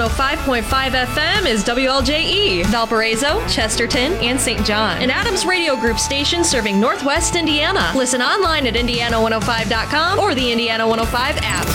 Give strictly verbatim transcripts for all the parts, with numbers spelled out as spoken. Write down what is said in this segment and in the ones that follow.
oh five point five F M is W L J E, Valparaiso, Chesterton, and Saint John. An Adams Radio Group station serving Northwest Indiana. Listen online at Indiana one oh five dot com or the Indiana one oh five app.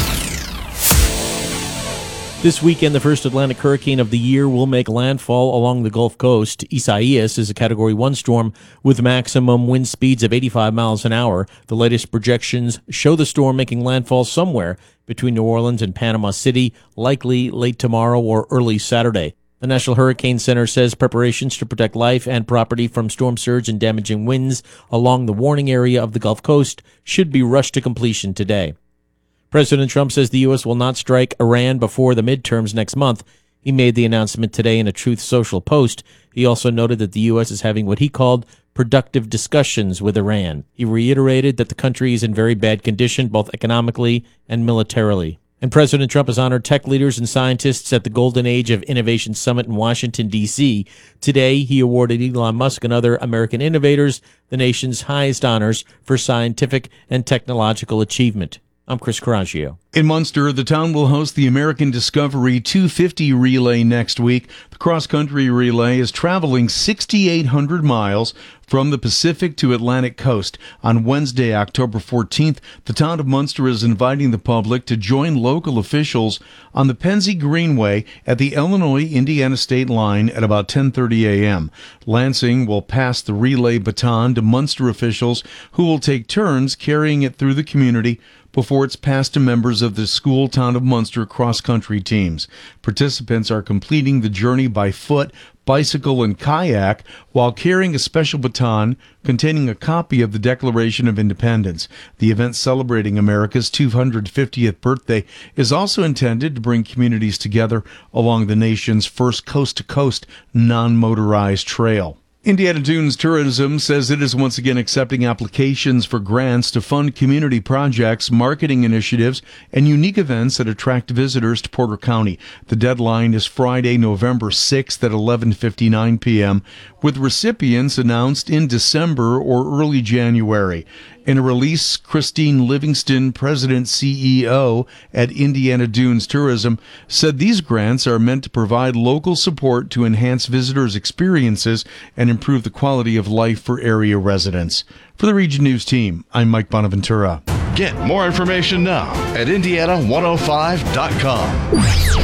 This weekend, the first Atlantic hurricane of the year will make landfall along the Gulf Coast. Isaias is a Category one storm with maximum wind speeds of eighty-five miles an hour. The latest projections show the storm making landfall somewhere between New Orleans and Panama City, likely late tomorrow or early Saturday. The National Hurricane Center says preparations to protect life and property from storm surge and damaging winds along the warning area of the Gulf Coast should be rushed to completion today. President Trump says the U S will not strike Iran before the midterms next month. He made the announcement today in a Truth Social post. He also noted that the U S is having what he called productive discussions with Iran. He reiterated that the country is in very bad condition, both economically and militarily. And President Trump has honored tech leaders and scientists at the Golden Age of Innovation Summit in Washington, D C Today, he awarded Elon Musk and other American innovators the nation's highest honors for scientific and technological achievement. I'm Chris Coraggio. In Munster, the town will host the American Discovery two fifty relay next week. The cross-country relay is traveling six thousand eight hundred miles from the Pacific to Atlantic coast. On Wednesday, October fourteenth, the town of Munster is inviting the public to join local officials on the Pennsy Greenway at the Illinois-Indiana state line at about ten thirty a.m. Lansing will pass the relay baton to Munster officials who will take turns carrying it through the community before it's passed to members of the School Town of Munster cross-country teams. Participants are completing the journey by foot, bicycle, and kayak while carrying a special baton containing a copy of the Declaration of Independence. The event celebrating America's two hundred fiftieth birthday is also intended to bring communities together along the nation's first coast-to-coast non-motorized trail. Indiana Dunes Tourism says it is once again accepting applications for grants to fund community projects, marketing initiatives, and unique events that attract visitors to Porter County. The deadline is Friday, November sixth at eleven fifty-nine p.m., with recipients announced in December or early January. In a release, Christine Livingston, President C E O at Indiana Dunes Tourism, said these grants are meant to provide local support to enhance visitors' experiences and improve the quality of life for area residents. For the Region News team, I'm Mike Bonaventura. Get more information now at Indiana one oh five dot com.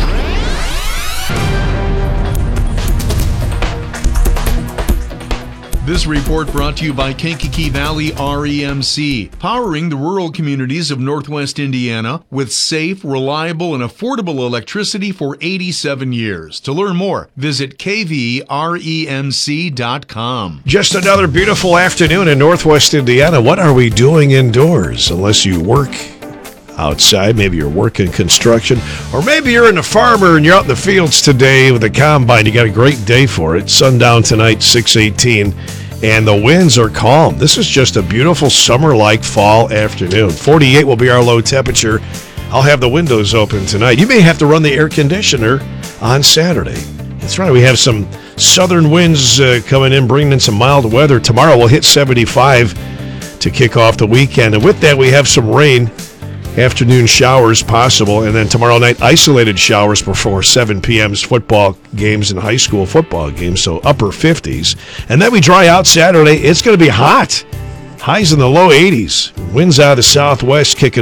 This report brought to you by Kankakee Valley R E M C, powering the rural communities of Northwest Indiana with safe, reliable, and affordable electricity for eighty-seven years. To learn more, visit K V R E M C dot com. Just another beautiful afternoon in Northwest Indiana. What are we doing indoors? Unless you work outside, maybe you're working construction, or maybe you're in a farmer and you're out in the fields today with a combine. You got a great day for it. Sundown tonight, six eighteen, and the winds are calm. This is just a beautiful summer-like fall afternoon. forty-eight will be our low temperature. I'll have the windows open tonight. You may have to run the air conditioner on Saturday. That's right. We have some southern winds uh, coming in, bringing in some mild weather. Tomorrow we'll hit seventy-five to kick off the weekend, and with that we have some rain. Afternoon showers possible, and then tomorrow night isolated showers before seven p.m.'s football games and high school football games, so upper fifties. And then we dry out Saturday. It's going to be hot. Highs in the low eighties. Winds out of the southwest kicking